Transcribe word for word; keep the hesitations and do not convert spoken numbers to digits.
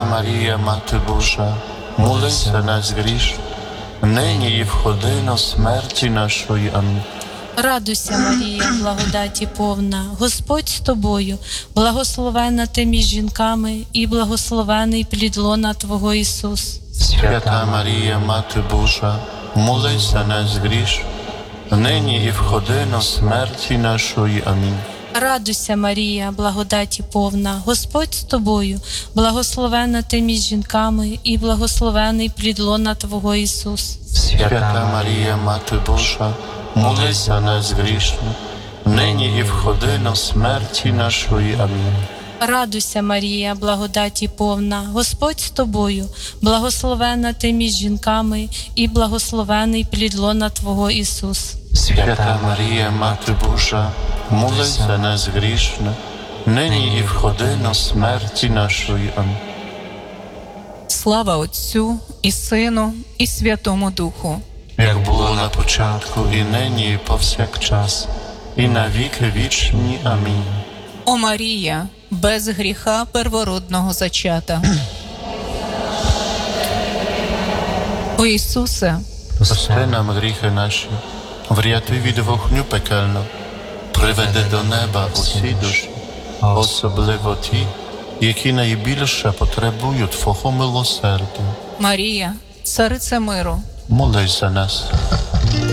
Марія, Мати Божа, молись за нас грішних, нині і в годину смерті нашої. Амінь. Радуйся, Марія, благодаті повна, Господь з тобою, благословенна ти між жінками, і благословений плід лона Твого Ісус. Свята Марія, Мати Божа, молись за нас грішних, нині і в годину смерті нашої. Амінь. Радуйся, Марія, благодаті повна, Господь з тобою, благословенна ти між жінками, і благословений плід лона Твого Ісус. Свята Марія, Мати Божа, молись за нас грішних, нині і в годину смерті нашої. Амінь. Радуйся, Марія, благодаті повна, Господь з тобою, благословенна ти між жінками, і благословений плід лона Твого Ісус. Свята Марія, Мати Божа, молись за нас грішних, нині і в годину смерті нашої. Амінь. Слава Отцю і Сину, і Святому Духу. Як було на початку, і нині, і повсякчас, і на віки вічні. Амінь. О Марія, без гріха первородного зачата. О Ісусе, Прости нам гріхи наші, врятуй від вогню пекельного, приведи до неба усі душі, особливо ті, які найбільше потребують Твого милосердя. Марія, Царице миру, Молись за нас.